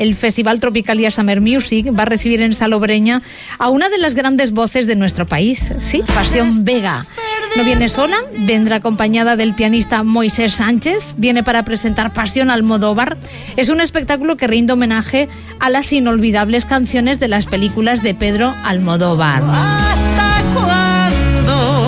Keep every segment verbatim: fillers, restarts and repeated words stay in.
el Festival Tropicalia Summer Music va a recibir en Salobreña a una de las grandes voces de nuestro país, sí, Pasión Vega. No viene sola, vendrá acompañada del pianista Moisés Sánchez, viene para presentar Pasión Almodóvar. Es un espectáculo que rinde homenaje a las inolvidables canciones de las películas de Pedro Almodóvar. ¿Hasta cuándo?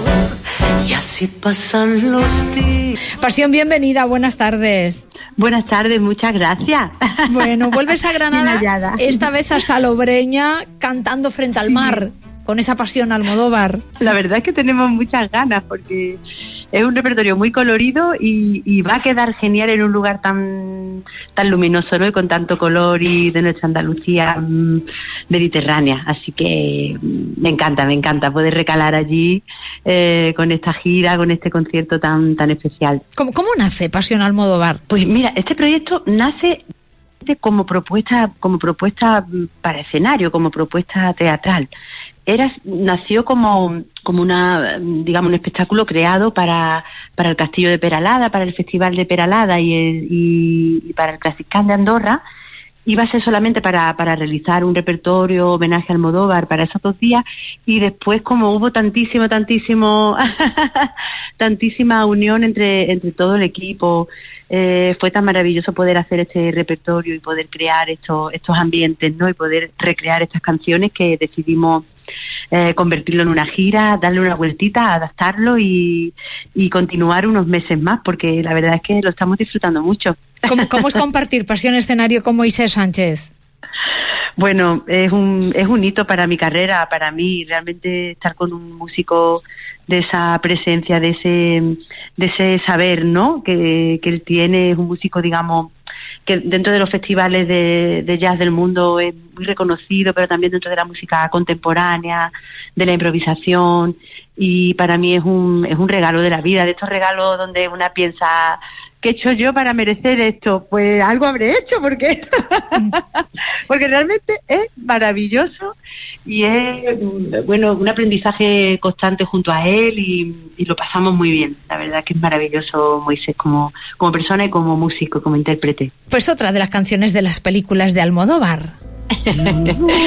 Y así pasan los días. Pasión, bienvenida, buenas tardes. Buenas tardes, muchas gracias. Bueno, vuelves a Granada, esta vez a Salobreña, cantando frente al mar, con esa Pasión Almodóvar. La verdad es que tenemos muchas ganas, porque es un repertorio muy colorido y, y va a quedar genial en un lugar tan tan luminoso, ¿no? Y con tanto color y de nuestra Andalucía mmm, mediterránea. Así que mmm, me encanta, me encanta poder recalar allí eh, con esta gira, con este concierto tan tan especial. ¿Cómo, cómo nace Pasión Almodóvar? Pues mira, este proyecto nace como propuesta como propuesta para escenario, como propuesta teatral. Era, nació como, como una, digamos, un espectáculo creado para, para el Castillo de Peralada, para el Festival de Peralada y, el, y, y para el Classical de Andorra. Iba a ser solamente para, para realizar un repertorio homenaje a Almodóvar para esos dos días, y después, como hubo tantísimo, tantísimo, tantísima unión entre, entre todo el equipo, eh, fue tan maravilloso poder hacer este repertorio y poder crear estos, estos ambientes, ¿no? Y poder recrear estas canciones, que decidimos Eh, convertirlo en una gira, darle una vueltita, adaptarlo y, y continuar unos meses más, porque la verdad es que lo estamos disfrutando mucho. ¿Cómo, cómo es compartir Pasión escenario con Moisés Sánchez? Bueno, es un, es un hito para mi carrera, para mí, realmente estar con un músico de esa presencia, de ese, de ese saber, ¿no? Que, que él tiene, es un músico, digamos, que dentro de los festivales de, de jazz del mundo es muy reconocido, pero también dentro de la música contemporánea, de la improvisación, y para mí es un, es un regalo de la vida, de estos regalos donde una piensa, ¿qué he hecho yo para merecer esto? Pues algo habré hecho, porque porque realmente es maravilloso y es, bueno, un aprendizaje constante junto a él, y, y lo pasamos muy bien. La verdad que es maravilloso Moisés como, como persona y como músico, como intérprete. Pues otra de las canciones de las películas de Almodóvar.